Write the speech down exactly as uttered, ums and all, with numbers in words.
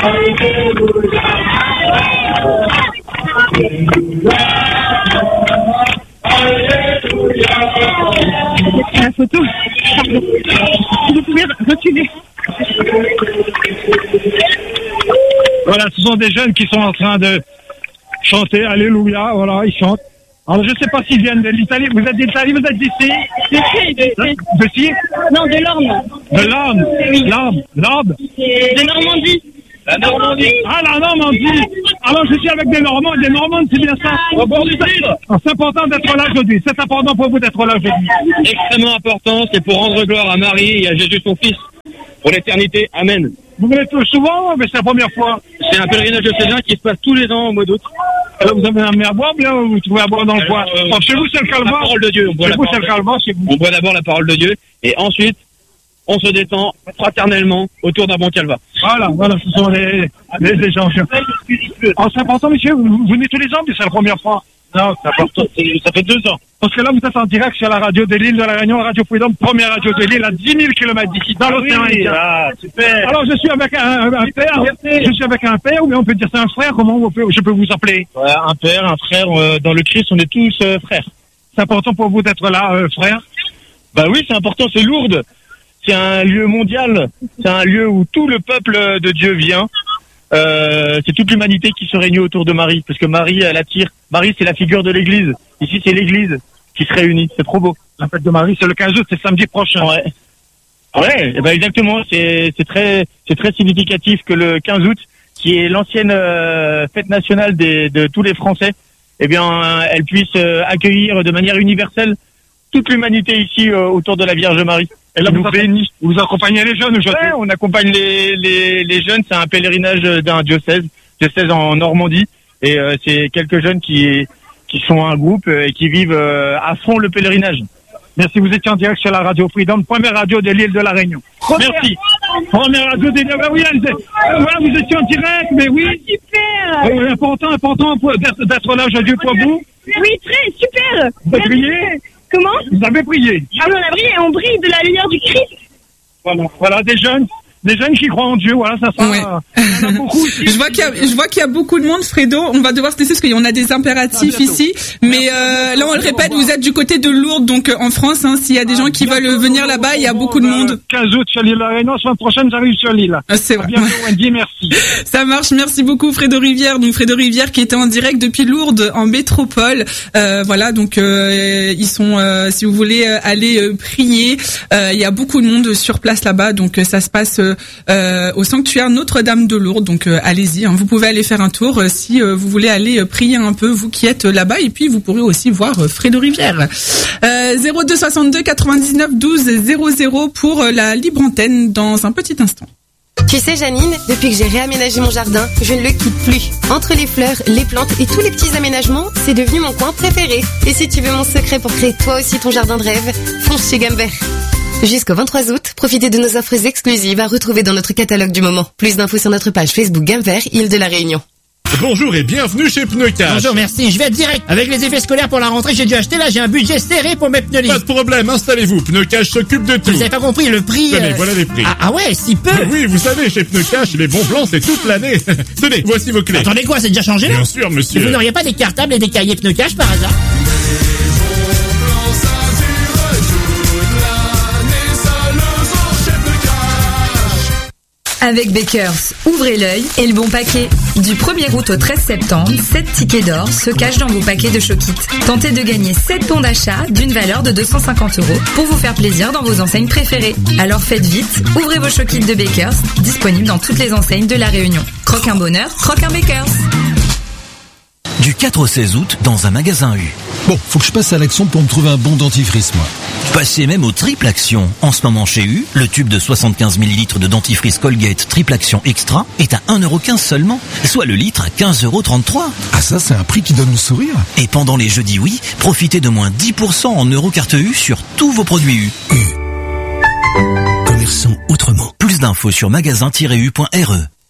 La photo. Pardon. Vous pouvez reculer. Voilà, ce sont des jeunes qui sont en train de chanter Alléluia. Voilà, ils chantent. Alors, je ne sais pas s'ils viennent de l'Italie. Vous êtes d'Italie, vous êtes d'ici? D'ici, d'ici. D'ici? Non, de l'Orne. De l'Orne? Oui. L'Orne? L'Orne? De Normandie. La Normandie. Ah, la Normandie. Alors, je suis avec des Normands. Des Normands, c'est bien ça? Au bord du Nil. C'est important d'être là aujourd'hui. C'est important pour vous d'être là aujourd'hui. Extrêmement important, c'est pour rendre gloire à Marie et à Jésus son Fils. Pour l'éternité, Amen. Vous venez tout souvent, mais c'est la première fois. C'est un pèlerinage diocésain qui se passe tous les ans au mois d'août. Alors, vous avez amené à boire, bien, vous trouvez à boire dans le coin. Euh, Bon, chez vous, c'est le calvaire. La parole de Dieu. On boit Chez la vous, c'est parole le de- calvaire, chez vous. On boit d'abord la parole de Dieu et ensuite, on se détend fraternellement autour d'un bon calva. Voilà, voilà, ce sont les, les, les gens. Oh, c'est important, monsieur, vous, vous venez tous les ans, mais c'est la première fois. Non, c'est important, c'est- ça fait deux ans. Parce que là, vous êtes en direct sur la radio de l'île de la Réunion, Radio Freedom, première radio de l'île, à dix mille kilomètres d'ici, dans l'océan Indien. Ah, super. Alors, je suis avec un, un père, je suis avec un père, ou bien on peut dire c'est un frère, comment on peut- je peux vous appeler? Ouais, un père, un frère, euh, dans le Christ, on est tous euh, frères. C'est important pour vous d'être là, euh, frère? Bah oui, c'est important, c'est Lourdes. C'est un lieu mondial. C'est un lieu où tout le peuple de Dieu vient. Euh, c'est toute l'humanité qui se réunit autour de Marie, parce que Marie, elle attire. Marie, c'est la figure de l'Église. Ici, c'est l'Église qui se réunit. C'est trop beau. La fête de Marie, c'est le quinze août, c'est samedi prochain. Ouais. Ouais, eh ben exactement. C'est c'est très c'est très significatif que le quinze août, qui est l'ancienne euh, fête nationale des, de tous les Français, eh bien, elle puisse euh, accueillir de manière universelle toute l'humanité ici euh, autour de la Vierge Marie. Et là, Qui vous, nous accompagnez- bénit. vous accompagnez les jeunes aujourd'hui? Ouais, on accompagne les, les, les jeunes. C'est un pèlerinage d'un diocèse, diocèse en Normandie. Et euh, c'est quelques jeunes qui qui sont un groupe euh, et qui vivent euh, à fond le pèlerinage. Merci, vous étiez en direct sur la radio Freedom, première radio de l'île de la Réunion. Merci. Première radio de l'île de la Réunion. Oui, elle- voilà, vous étiez en direct, mais oui. Super. Oui, important, important pour- d'être d'être là aujourd'hui pour vous. Oui, très super. Vous avez prié? Comment? Vous avez prié. Ah, mais on a brillé, on brille de la lumière du Christ. Voilà, voilà des jeunes, des jeunes qui croient en Dieu. Voilà, ça sera. Ouais. Il y en a beaucoup ici. Je vois qu'il y a, je vois qu'il y a beaucoup de monde, Fredo. On va devoir se laisser parce qu'on a des impératifs À bientôt. ici. Mais euh, là, on le répète, vous êtes du côté de Lourdes, donc euh, en France, hein, s'il y a des gens qui veulent euh, venir là-bas, il y a beaucoup de monde. quinze août sur l'île de la Réunion, la semaine prochaine, j'arrive sur l'île. Ah, c'est À vrai. bientôt, Wendy, merci. Ça marche, merci beaucoup Fredo Rivière. Donc Fredo Rivière qui était en direct depuis Lourdes en métropole. Euh, voilà, donc euh, ils sont, euh, si vous voulez euh, aller euh, prier, euh, il y a beaucoup de monde sur place là-bas. Donc euh, ça se passe euh, euh, au sanctuaire Notre-Dame de Lourdes. Donc euh, allez-y, hein, vous pouvez aller faire un tour euh, si euh, vous voulez aller euh, prier un peu, vous qui êtes euh, là-bas. Et puis vous pourrez aussi voir euh, Fredo Rivière. Euh, zéro deux soixante-deux quatre-vingt-dix-neuf douze zéro zéro pour euh, la libre antenne dans un petit instant. Tu sais Janine, depuis que j'ai réaménagé mon jardin, je ne le quitte plus. Entre les fleurs, les plantes et tous les petits aménagements, c'est devenu mon coin préféré. Et si tu veux mon secret pour créer toi aussi ton jardin de rêve, fonce chez Gamme Vert. Jusqu'au vingt-trois août, profitez de nos offres exclusives à retrouver dans notre catalogue du moment. Plus d'infos sur notre page Facebook Gamme Vert, Île de la Réunion. Bonjour et bienvenue chez Pneucash. Bonjour, merci. Je vais être direct. Avec les effets scolaires pour la rentrée, j'ai dû acheter là, j'ai un budget serré pour mes pneus Pas de problème, installez-vous. Pneucash s'occupe de tout. Vous avez pas compris le prix. Tenez, euh, voilà les prix. Ah, ah ouais, si peu. Mais oui, vous savez, chez Pneucash, les bons plans, c'est toute l'année. Tenez, voici vos clés. Attendez quoi, c'est déjà changé là? Bien sûr, Vous monsieur. n'auriez pas des cartables et des cahiers pneus cash par hasard? Avec Bakers, ouvrez l'œil et le bon paquet. Du premier août au treize septembre, sept tickets d'or se cachent dans vos paquets de Showkit. Tentez de gagner sept bons d'achat d'une valeur de deux cent cinquante euros pour vous faire plaisir dans vos enseignes préférées. Alors faites vite, ouvrez vos Showkits de Bakers, disponibles dans toutes les enseignes de la Réunion. Croque un bonheur, croque un Bakers. Du quatre au seize août, dans un magasin U. Bon, faut que je passe à l'action pour me trouver un bon dentifrice, moi. Passez même au triple action. En ce moment chez U, le tube de soixante-quinze millilitres de dentifrice Colgate triple action extra est à un euro quinze seulement, soit le litre à quinze euros trente-trois. Ah ça, c'est un prix qui donne le sourire. Et pendant les jeudis oui, profitez de moins dix pour cent en Eurocarte U sur tous vos produits U. U. Commerçant autrement. Plus d'infos sur magasin tiret u point r e.